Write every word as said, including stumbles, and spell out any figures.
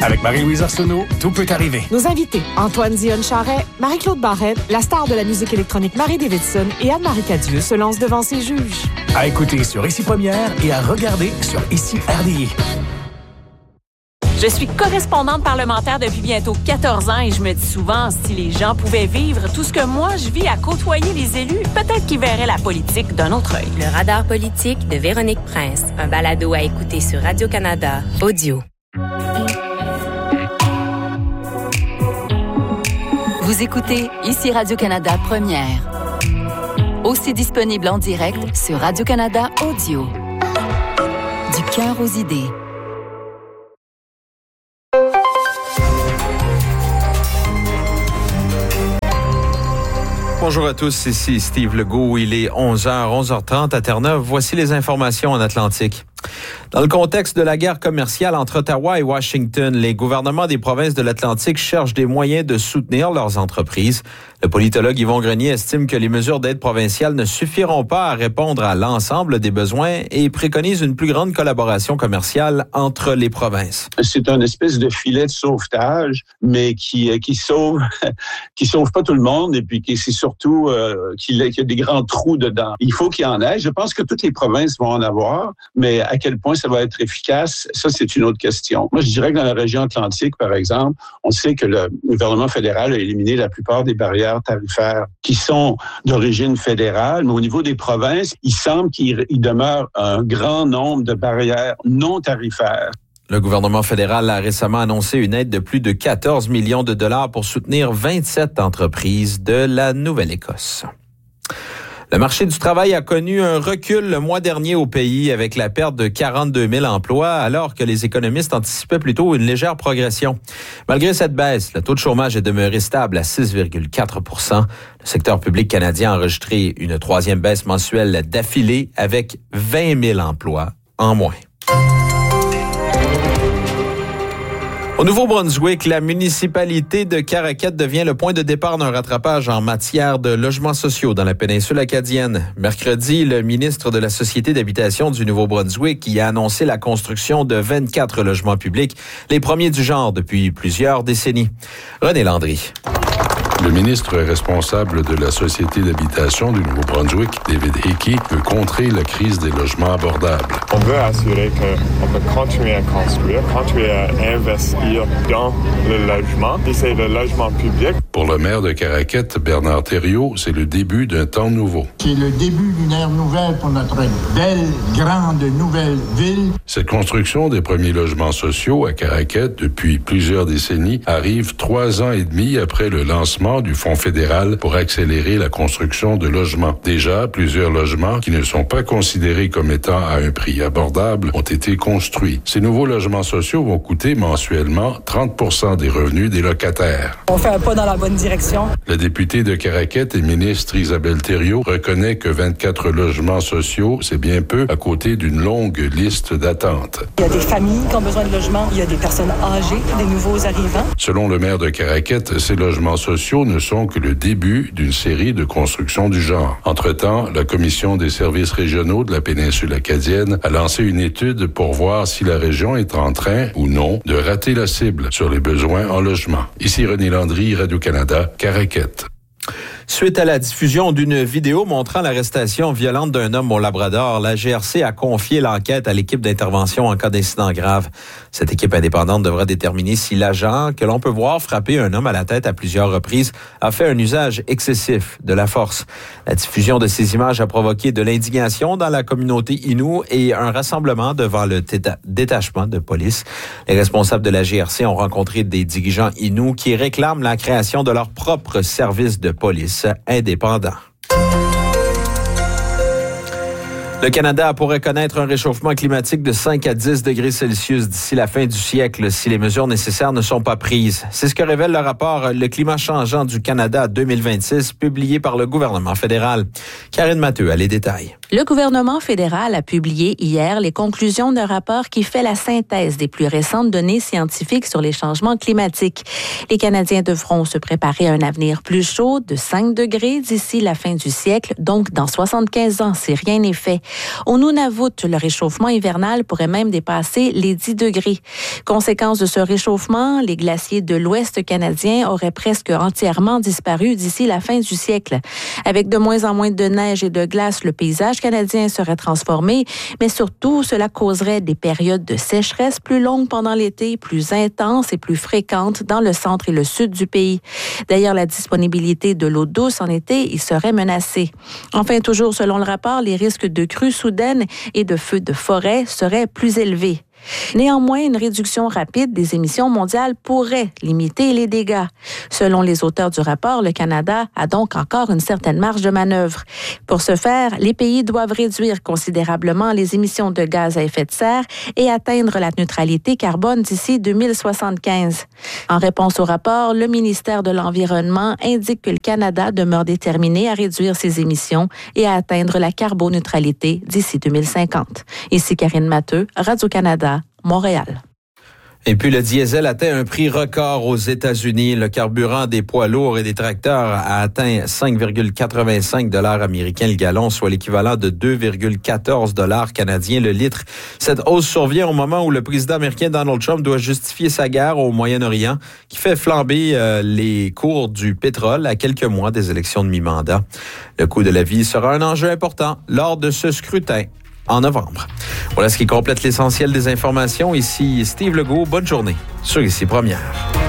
Avec Marie-Louise Arsenault, tout peut arriver. Nos invités, Antoine Dionne-Charret, Marie-Claude Barrette, la star de la musique électronique Marie Davidson et Anne-Marie Cadieux se lancent devant ses juges. À écouter sur Ici Première et à regarder sur Ici R D I. Je suis correspondante parlementaire depuis bientôt quatorze ans et je me dis souvent, si les gens pouvaient vivre tout ce que moi je vis à côtoyer les élus, peut-être qu'ils verraient la politique d'un autre œil. Le radar politique de Véronique Prince, un balado à écouter sur Radio-Canada, audio. Vous écoutez Ici Radio-Canada Première. Aussi disponible en direct sur Radio-Canada Audio. Du cœur aux idées. Bonjour à tous, ici Steve Legault. Il est onze heures, onze heures trente à Terre-Neuve. Voici les informations en Atlantique. Dans le contexte de la guerre commerciale entre Ottawa et Washington, les gouvernements des provinces de l'Atlantique cherchent des moyens de soutenir leurs entreprises. Le politologue Yvon Grenier estime que les mesures d'aide provinciale ne suffiront pas à répondre à l'ensemble des besoins et préconise une plus grande collaboration commerciale entre les provinces. C'est un espèce de filet de sauvetage, mais qui qui sauve qui sauve pas tout le monde et puis qui c'est surtout euh, qu'il y a des grands trous dedans. Il faut qu'il y en ait. Je pense que toutes les provinces vont en avoir, mais à quel point ça va être efficace, ça c'est une autre question. Moi, je dirais que dans la région atlantique, par exemple, on sait que le gouvernement fédéral a éliminé la plupart des barrières tarifaires qui sont d'origine fédérale, mais au niveau des provinces, il semble qu'il il demeure un grand nombre de barrières non tarifaires. Le gouvernement fédéral a récemment annoncé une aide de plus de quatorze millions de dollars pour soutenir vingt-sept entreprises de la Nouvelle-Écosse. Le marché du travail a connu un recul le mois dernier au pays avec la perte de quarante-deux mille emplois, alors que les économistes anticipaient plutôt une légère progression. Malgré cette baisse, le taux de chômage est demeuré stable à six virgule quatre pour cent. Le secteur public canadien a enregistré une troisième baisse mensuelle d'affilée avec vingt mille emplois en moins. Au Nouveau-Brunswick, la municipalité de Caraquet devient le point de départ d'un rattrapage en matière de logements sociaux dans la péninsule acadienne. Mercredi, le ministre de la Société d'habitation du Nouveau-Brunswick y a annoncé la construction de vingt-quatre logements publics, les premiers du genre depuis plusieurs décennies. René Landry. Le ministre responsable de la Société d'habitation du Nouveau-Brunswick, David Hickey, veut contrer la crise des logements abordables. On veut assurer qu'on peut continuer à construire, continuer à investir dans le logement, et c'est le logement public. Pour le maire de Caraquet, Bernard Thériault, c'est le début d'un temps nouveau. C'est le début d'une ère nouvelle pour notre belle, grande, nouvelle ville. Cette construction des premiers logements sociaux à Caraquet depuis plusieurs décennies arrive trois ans et demi après le lancement du Fonds fédéral pour accélérer la construction de logements. Déjà, plusieurs logements qui ne sont pas considérés comme étant à un prix abordable ont été construits. Ces nouveaux logements sociaux vont coûter mensuellement trente pour cent des revenus des locataires. On fait un pas dans la bonne direction. La députée de Caraquet et ministre Isabelle Thériault reconnaît que vingt-quatre logements sociaux, c'est bien peu à côté d'une longue liste d'attente. Il y a des familles qui ont besoin de logements, il y a des personnes âgées, des nouveaux arrivants. Selon le maire de Caraquet, ces logements sociaux ne sont que le début d'une série de constructions du genre. Entre-temps, la Commission des services régionaux de la péninsule acadienne a lancé une étude pour voir si la région est en train, ou non, de rater la cible sur les besoins en logement. Ici René Landry, Radio-Canada, Caraquet. Suite à la diffusion d'une vidéo montrant l'arrestation violente d'un homme au Labrador, la G R C a confié l'enquête à l'équipe d'intervention en cas d'incident grave. Cette équipe indépendante devra déterminer si l'agent, que l'on peut voir frapper un homme à la tête à plusieurs reprises, a fait un usage excessif de la force. La diffusion de ces images a provoqué de l'indignation dans la communauté Innu et un rassemblement devant le téta- détachement de police. Les responsables de la G R C ont rencontré des dirigeants Innu qui réclament la création de leur propre service de police indépendant. Le Canada pourrait connaître un réchauffement climatique de cinq à dix degrés Celsius d'ici la fin du siècle si les mesures nécessaires ne sont pas prises. C'est ce que révèle le rapport « Le climat changeant du Canada deux mille vingt-six » publié par le gouvernement fédéral. Karine Matteux a les détails. Le gouvernement fédéral a publié hier les conclusions d'un rapport qui fait la synthèse des plus récentes données scientifiques sur les changements climatiques. Les Canadiens devront se préparer à un avenir plus chaud de cinq degrés d'ici la fin du siècle, donc dans soixante-quinze ans si rien n'est fait. Au Nunavut, le réchauffement hivernal pourrait même dépasser les dix degrés. Conséquence de ce réchauffement, les glaciers de l'Ouest canadien auraient presque entièrement disparu d'ici la fin du siècle. Avec de moins en moins de neige et de glace, le paysage canadien serait transformé, mais surtout, cela causerait des périodes de sécheresse plus longues pendant l'été, plus intenses et plus fréquentes dans le centre et le sud du pays. D'ailleurs, la disponibilité de l'eau douce en été y serait menacée. Enfin, toujours selon le rapport, les risques de crues soudaines et de feux de forêt seraient plus élevés. Néanmoins, une réduction rapide des émissions mondiales pourrait limiter les dégâts. Selon les auteurs du rapport, le Canada a donc encore une certaine marge de manœuvre. Pour ce faire, les pays doivent réduire considérablement les émissions de gaz à effet de serre et atteindre la neutralité carbone d'ici deux mille soixante-quinze. En réponse au rapport, le ministère de l'Environnement indique que le Canada demeure déterminé à réduire ses émissions et à atteindre la carboneutralité d'ici deux mille cinquante. Ici Karine Matteux, Radio-Canada, Montréal. Et puis le diesel atteint un prix record aux États-Unis. Le carburant des poids lourds et des tracteurs a atteint cinq virgule quatre-vingt-cinq dollars américains le gallon, soit l'équivalent de deux virgule quatorze dollars canadiens le litre. Cette hausse survient au moment où le président américain Donald Trump doit justifier sa guerre au Moyen-Orient, qui fait flamber euh, les cours du pétrole à quelques mois des élections de mi-mandat. Le coût de la vie sera un enjeu important lors de ce scrutin en novembre. Voilà ce qui complète l'essentiel des informations. Ici Steve Legault. Bonne journée sur Ici Première.